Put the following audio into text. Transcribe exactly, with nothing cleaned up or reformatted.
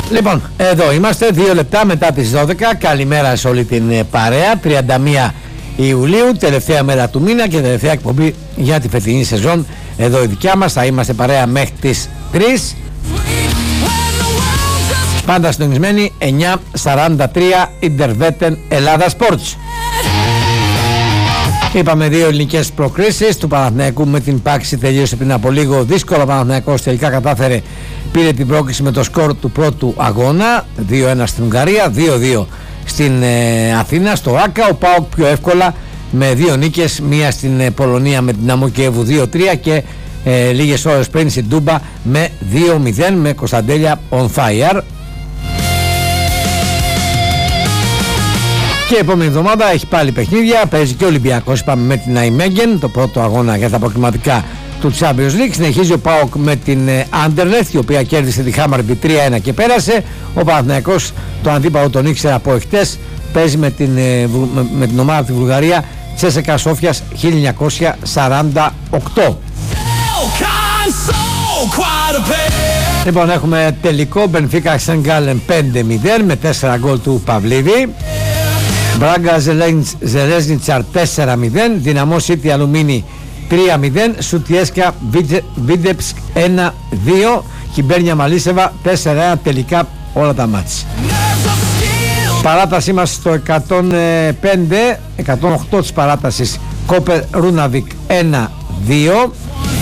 Λοιπόν, εδώ είμαστε, δύο λεπτά μετά τις δώδεκα. Καλημέρα σε όλη την παρέα. τριάντα μία Ιουλίου, τελευταία μέρα του μήνα και τελευταία εκπομπή για τη φετινή σεζόν. Εδώ η δικιά μας, θα είμαστε παρέα μέχρι τις τρεις. Πάντα συντονισμένοι, εννιά σαράντα τρία Ιντερβέτεν Ελλάδα Sports. Είπαμε δύο ελληνικές προκρίσεις του Παναθηναϊκού με την Πάξη, τελείωσε πριν από λίγο. Δύσκολο, ο Παναθηναϊκός τελικά κατάφερε, πήρε την πρόκριση με το σκορ του πρώτου αγώνα, δύο ένα στην Ουγγαρία, δύο δύο στην ε, Αθήνα, στο Άκα. Ο ΠΑΟΚ πιο εύκολα με δύο νίκες, μία στην ε, Πολωνία με την Δυναμό Κιέβου δύο τρία και ε, λίγες ώρες πριν στην Τούμπα με δύο μηδέν με Κωνσταντέλια on fire. Και η επόμενη εβδομάδα έχει πάλι παιχνίδια. Παίζει και ο Ολυμπιακός, είπαμε, με την Αϊμέγεν, το πρώτο αγώνα για τα προκριματικά του Champions League. Συνεχίζει ο ΠΑΟΚ με την Άντερλεχτ, η οποία κέρδισε τη Χάμαρμπι τρία ένα και πέρασε. Ο Παναθηναϊκός, το αντίπαλο τον ήξερε από εχθές, παίζει με την, με, με την ομάδα τη Βουλγαρία, Τσέσεκα Σόφιας χίλια εννιακόσια σαράντα οκτώ. Λοιπόν, έχουμε τελικό Μπενφίκα Σενγκάλεν πέντε μηδέν με τέσσερα γκολ του Παυλίδη. Μπράγκα Ζελέζνιτσαρ τέσσερα μηδέν, Δυναμό Σίτι Αλουμίνι τρία μηδέν, Σουτιέσκα Βίντεψκ ένα δύο, Χιμπέρνια Μαλίσεβα τέσσερα ένα, τελικά όλα τα μάτς. Παράτασή μας στο εκατόν πέντε εκατόν οκτώ της παράτασης, Κόπερ Ρούναβικ ένα δύο.